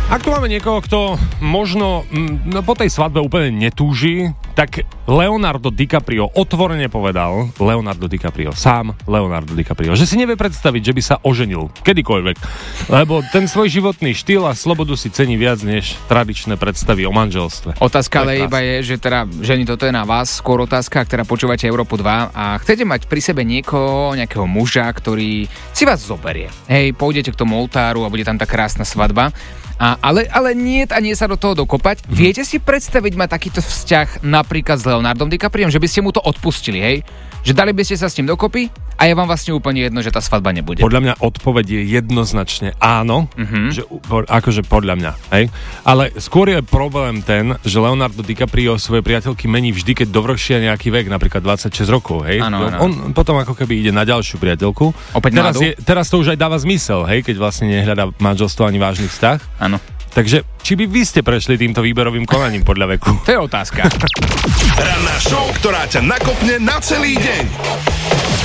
Ak tu máme niekoho, kto možno po tej svadbe úplne netúži, tak Leonardo DiCaprio otvorene povedal, Leonardo DiCaprio, že si nevie predstaviť, že by sa oženil kedykoľvek, lebo ten svoj životný štýl a slobodu si cení viac než tradičné predstavy o manželstve. Otázka ale iba je, že teda, ženy, toto je na vás, skôr otázka, ak teda počúvate Európu 2 a chcete mať pri sebe niekoho, nejakého muža, ktorý si vás zoberie. Hej, pôjdete k tomu oltáru a bude tam tá krásna svadba. Ale nie sa do toho dokopať. Viete si predstaviť mať takýto vzťah napríklad s Leonardom DiCapriom, že by ste mu to odpustili, hej? Že dali by ste sa s ním dokopy a je vám vlastne úplne jedno, že tá svadba nebude. Podľa mňa odpoveď je jednoznačne áno, že, akože podľa mňa, hej? Ale skôr je problém ten, že Leonardo DiCaprio svoje priateľky mení vždy, keď dovršia nejaký vek, napríklad 26 rokov, hej? Áno. On potom ako keby ide na ďalšiu priateľku. Teraz to už aj dáva zmysel, hej? Keď vlastne nehľadá manželstvo ani vážny vzťah. Áno. Takže, či by vy ste prešli týmto výberovým konaním podľa veku? To je otázka. Ranná show, ktorá ťa nakopne na celý deň.